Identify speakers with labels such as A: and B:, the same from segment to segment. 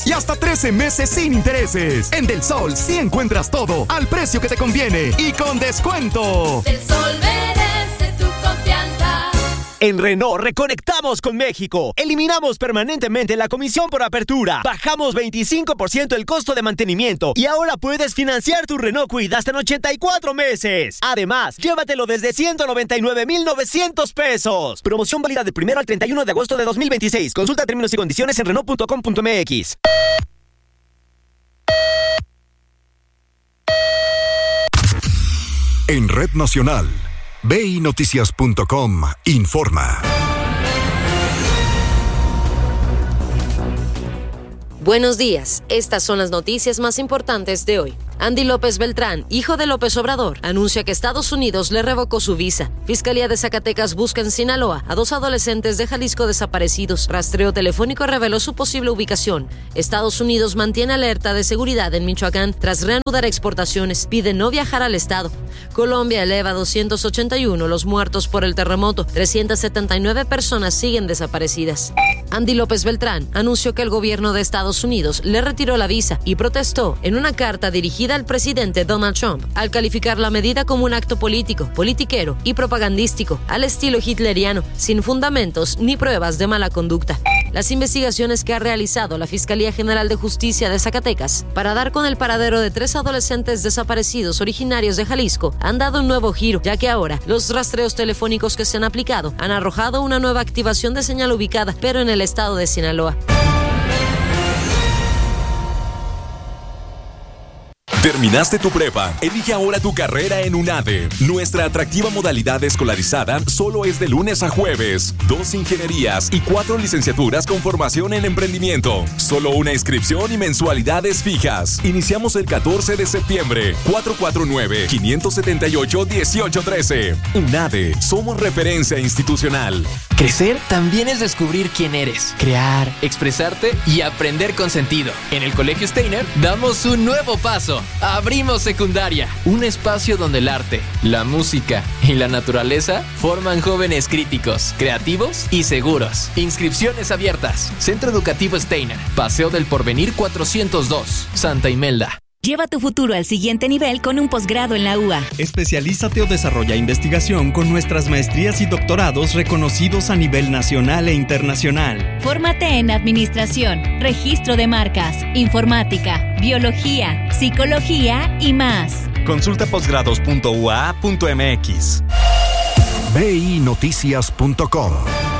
A: y hasta 13 meses sin intereses. En Del Sol sí encuentras todo al precio que te conviene y con descuento.
B: Del Sol merece tu confianza.
C: En Renault reconectamos con México. Eliminamos permanentemente la comisión por apertura. Bajamos 25% el costo de mantenimiento y ahora puedes financiar tu Renault Kwid hasta en 84 meses. Además, llévatelo desde 199,900 pesos. Promoción válida del 1 al 31 de agosto de 2026. Consulta términos y condiciones en Renault.com.mx.
D: En Red Nacional, BINoticias.com informa.
E: Buenos días, estas son las noticias más importantes de hoy. Andy López Beltrán, hijo de López Obrador, anuncia que Estados Unidos le revocó su visa. Fiscalía de Zacatecas busca en Sinaloa a 2 adolescentes de Jalisco desaparecidos. Rastreo telefónico reveló su posible ubicación. Estados Unidos mantiene alerta de seguridad en Michoacán tras reanudar exportaciones. Pide no viajar al estado. Colombia eleva a 281 los muertos por el terremoto. 379 personas siguen desaparecidas. Andy López Beltrán anunció que el gobierno de Estados Unidos le retiró la visa y protestó en una carta dirigida al presidente Donald Trump al calificar la medida como un acto político, politiquero y propagandístico al estilo hitleriano, sin fundamentos ni pruebas de mala conducta. Las investigaciones que ha realizado la Fiscalía General de Justicia de Zacatecas para dar con el paradero de 3 adolescentes desaparecidos originarios de Jalisco han dado un nuevo giro, ya que ahora los rastreos telefónicos que se han aplicado han arrojado una nueva activación de señal ubicada, pero en el estado de Sinaloa.
F: ¿Terminaste tu prepa? Elige ahora tu carrera en UNADE. Nuestra atractiva modalidad escolarizada solo es de lunes a jueves. 2 ingenierías y 4 licenciaturas con formación en emprendimiento. Solo una inscripción y mensualidades fijas. Iniciamos el 14 de septiembre. 449-578-1813. UNADE. Somos referencia institucional.
G: Crecer también es descubrir quién eres, crear, expresarte y aprender con sentido. En el Colegio Steiner damos un nuevo paso. Abrimos Secundaria, un espacio donde el arte, la música y la naturaleza forman jóvenes críticos, creativos y seguros. Inscripciones abiertas. Centro Educativo Steiner, Paseo del Porvenir 402, Santa Imelda.
H: Lleva tu futuro al siguiente nivel con un posgrado en la UA.
I: Especialízate o desarrolla investigación con nuestras maestrías y doctorados reconocidos a nivel nacional e internacional.
H: Fórmate en administración, registro de marcas, informática, biología, psicología y más.
J: Consulta posgrados.ua.mx.
D: BINoticias.com.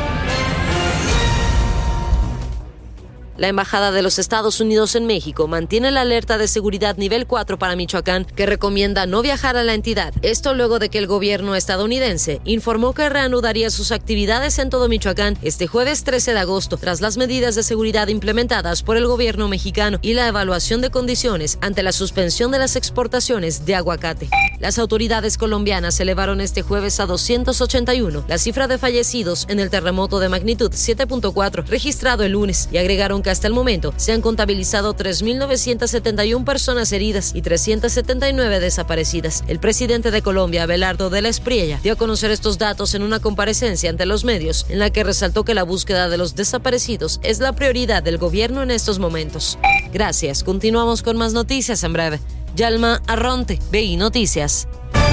E: La Embajada de los Estados Unidos en México mantiene la alerta de seguridad nivel 4 para Michoacán, que recomienda no viajar a la entidad. Esto luego de que el gobierno estadounidense informó que reanudaría sus actividades en todo Michoacán este jueves 13 de agosto, tras las medidas de seguridad implementadas por el gobierno mexicano y la evaluación de condiciones ante la suspensión de las exportaciones de aguacate. Las autoridades colombianas elevaron este jueves a 281 la cifra de fallecidos en el terremoto de magnitud 7.4 registrado el lunes y agregaron que hasta el momento se han contabilizado 3.971 personas heridas y 379 desaparecidas. El presidente de Colombia, Abelardo de la Espriella, dio a conocer estos datos en una comparecencia ante los medios, en la que resaltó que la búsqueda de los desaparecidos es la prioridad del gobierno en estos momentos. Gracias. Continuamos con más noticias en breve. Yalma Arronte, BI Noticias.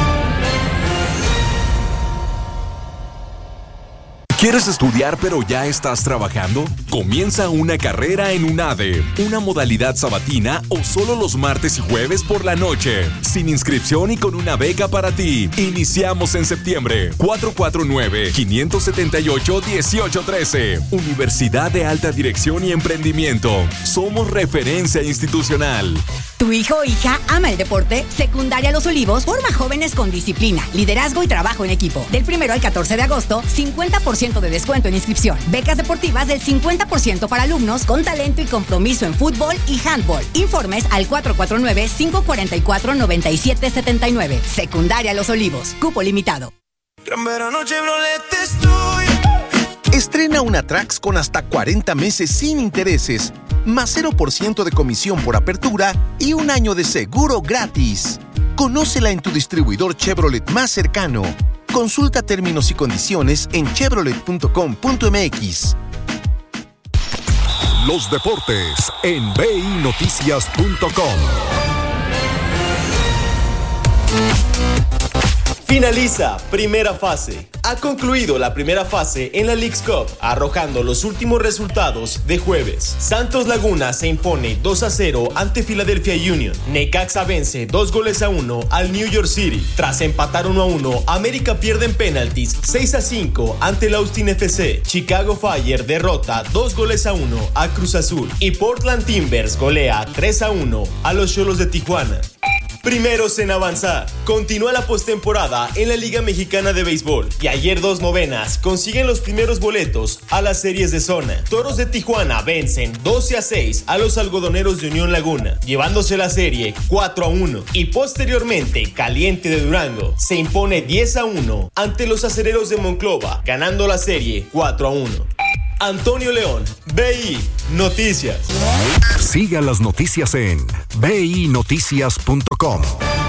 F: ¿Quieres estudiar pero ya estás trabajando? Comienza una carrera en UNADE, una modalidad sabatina o solo los martes y jueves por la noche, sin inscripción y con una beca para ti. Iniciamos en septiembre. 449-578-1813. Universidad de Alta Dirección y Emprendimiento. Somos referencia institucional.
K: ¿Tu hijo o hija ama el deporte? Secundaria Los Olivos forma jóvenes con disciplina, liderazgo y trabajo en equipo. Del 1 al 14 de agosto, 50% de descuento en inscripción. Becas deportivas del 50% para alumnos con talento y compromiso en fútbol y handball. Informes al 449-544-9779. Secundaria Los Olivos. Cupo limitado.
L: Gran verano Chevrolet estoy.
M: Estrena una Trax con hasta 40 meses sin intereses, más 0% de comisión por apertura y un año de seguro gratis. Conócela en tu distribuidor Chevrolet más cercano. Consulta términos y condiciones en chevrolet.com.mx.
D: Los deportes en binoticias.com.
J: Finaliza primera fase. Ha concluido la primera fase en la Leagues Cup, arrojando los últimos resultados de jueves. Santos Laguna se impone 2-0 ante Philadelphia Union. Necaxa vence 2-1 al New York City. Tras empatar 1-1, América pierde en penaltis 6-5 ante el Austin FC. Chicago Fire derrota 2-1 a Cruz Azul. Y Portland Timbers golea 3-1 a los Xolos de Tijuana. Primeros en avanzar. Continúa la postemporada en la Liga Mexicana de Béisbol y ayer 2 novenas consiguen los primeros boletos a las series de zona. Toros de Tijuana vencen 12-6 a los Algodoneros de Unión Laguna, llevándose la serie 4-1. Y posteriormente, Caliente de Durango se impone 10-1 ante los Acereros de Monclova, ganando la serie 4-1. Antonio León, BI Noticias.
D: Siga las noticias en binoticias.com.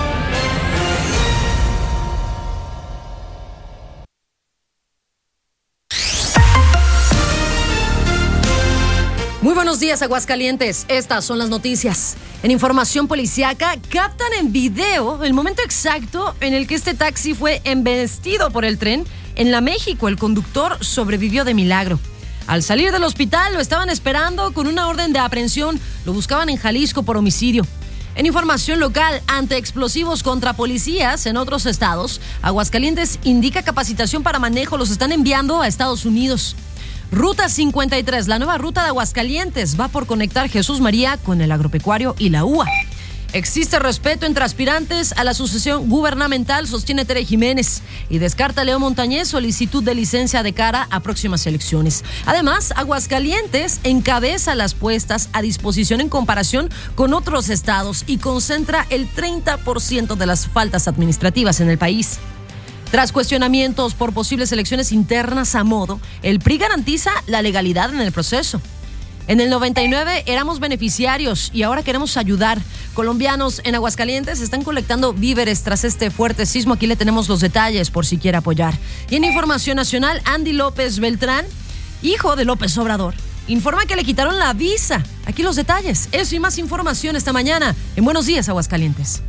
E: Muy buenos días, Aguascalientes. Estas son las noticias. En información policíaca, captan en video el momento exacto en el que este taxi fue embestido por el tren en la México. El conductor sobrevivió de milagro. Al salir del hospital lo estaban esperando con una orden de aprehensión. Lo buscaban en Jalisco por homicidio. En información local, ante explosivos contra policías en otros estados, Aguascalientes indica capacitación para manejo. Los están enviando a Estados Unidos. Ruta 53, la nueva ruta de Aguascalientes, va por conectar Jesús María con el agropecuario y la UA. Existe respeto entre aspirantes a la sucesión gubernamental, sostiene Tere Jiménez, y descarta Leo Montañez solicitud de licencia de cara a próximas elecciones. Además, Aguascalientes encabeza las puestas a disposición en comparación con otros estados y concentra el 30% de las faltas administrativas en el país. Tras cuestionamientos por posibles elecciones internas a modo, el PRI garantiza la legalidad en el proceso. En el 99 éramos beneficiarios y ahora queremos ayudar. Colombianos en Aguascalientes están colectando víveres tras este fuerte sismo. Aquí le tenemos los detalles por si quiere apoyar. Y en información nacional, Andy López Beltrán, hijo de López Obrador, informa que le quitaron la visa. Aquí los detalles. Eso y más información esta mañana en Buenos Días, Aguascalientes.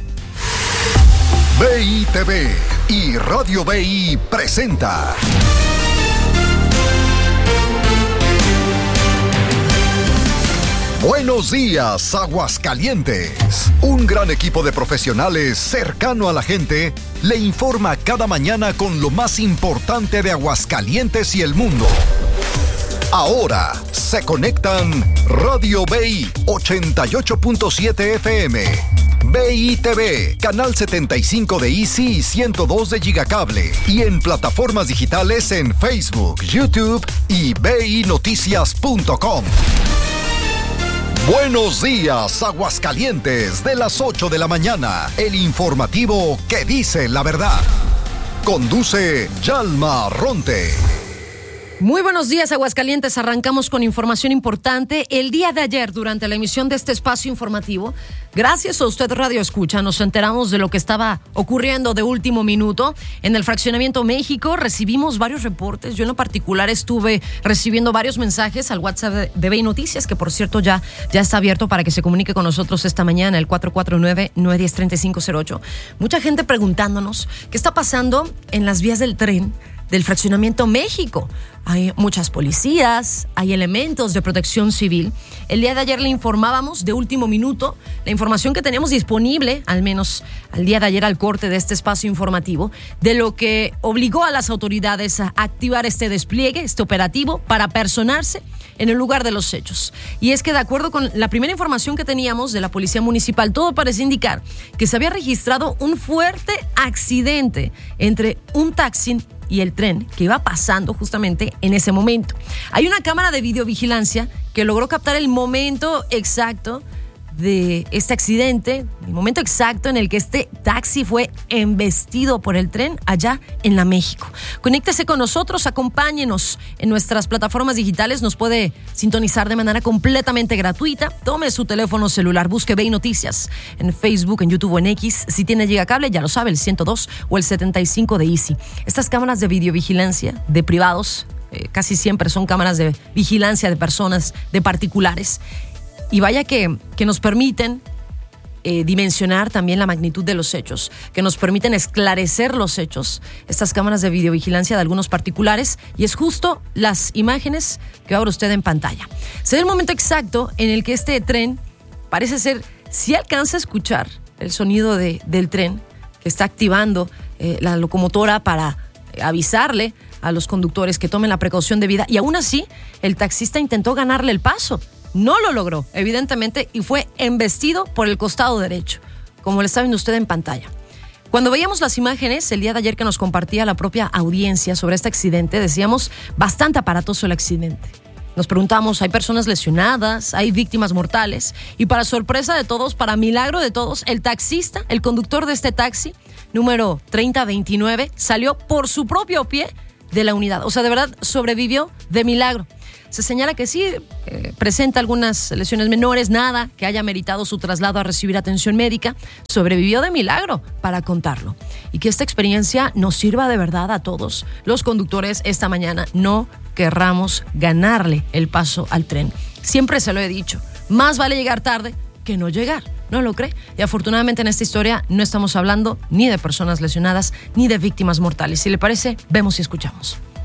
D: BITV y Radio BI presenta Buenos Días, Aguascalientes. Un gran equipo de profesionales cercano a la gente le informa cada mañana con lo más importante de Aguascalientes y el mundo. Ahora se conectan Radio BI 88.7 FM, BITV, Canal 75 de Easy y 102 de Gigacable, y en plataformas digitales en Facebook, YouTube y binoticias.com. Buenos días, Aguascalientes, de las 8 de la mañana, el informativo que dice la verdad. Conduce Yalma Ronte.
E: Muy buenos días, Aguascalientes. Arrancamos con información importante. El día de ayer, durante la emisión de este espacio informativo, gracias a usted, Radio Escucha, nos enteramos de lo que estaba ocurriendo de último minuto en el Fraccionamiento México. Recibimos varios reportes. Yo en lo particular estuve recibiendo varios mensajes al WhatsApp de BI Noticias, que por cierto ya está abierto para que se comunique con nosotros esta mañana, el 449-910-3508. Mucha gente preguntándonos qué está pasando en las vías del tren del Fraccionamiento México. Hay muchas policías, hay elementos de protección civil. El día de ayer le informábamos de último minuto la información que teníamos disponible, al menos al día de ayer al corte de este espacio informativo, de lo que obligó a las autoridades a activar este despliegue, este operativo, para personarse en el lugar de los hechos. Y es que de acuerdo con la primera información que teníamos de la Policía Municipal, todo parece indicar que se había registrado un fuerte accidente entre un taxi y el tren que iba pasando justamente en ese momento. Hay una cámara de videovigilancia que logró captar el momento exacto de este accidente, el momento exacto en el que este taxi fue embestido por el tren allá en la México. Conéctese con nosotros, acompáñenos en nuestras plataformas digitales, nos puede sintonizar de manera completamente gratuita. Tome su teléfono celular, busque BI Noticias en Facebook, en YouTube o en X. Si tiene Gigacable, ya lo sabe, el 102 o el 75 de Easy. Estas cámaras de videovigilancia de privados
N: casi siempre son cámaras de vigilancia de personas, de particulares. Y vaya que nos permiten dimensionar también la magnitud de los hechos, que nos permiten esclarecer los hechos, estas cámaras de videovigilancia de algunos particulares, y es justo las imágenes que va a ver usted en pantalla. Se ve el momento exacto en el que este tren parece ser, si alcanza a escuchar el sonido del tren, que está activando la locomotora para avisarle a los conductores que tomen la precaución debida, y aún así el taxista intentó ganarle el paso. No lo logró, evidentemente, y fue embestido por el costado derecho, como lo está viendo usted en pantalla. Cuando veíamos las imágenes el día de ayer que nos compartía la propia audiencia sobre este accidente, decíamos, bastante aparatoso el accidente. Nos preguntamos, ¿hay personas lesionadas? ¿Hay víctimas mortales? Y para sorpresa de todos, para milagro de todos, el taxista, el conductor de este taxi, número 3029, salió por su propio pie de la unidad. O sea, de verdad, sobrevivió de milagro. Se señala que sí, presenta algunas lesiones menores, nada que haya meritado su traslado a recibir atención médica. Sobrevivió de milagro para contarlo. Y que esta experiencia nos sirva de verdad a todos los conductores esta mañana. No querramos ganarle el paso al tren. Siempre se lo he dicho, más vale llegar tarde que no llegar. ¿No lo cree? Y afortunadamente en esta historia no estamos hablando ni de personas lesionadas ni de víctimas mortales. Si le parece, vemos y escuchamos.